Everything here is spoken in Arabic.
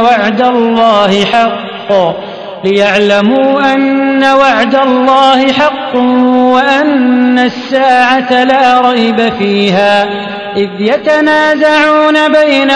وعد الله حق ليعلموا أن وعد الله حق وأن الساعة لا ريب فيها إذ يتنازعون بينهم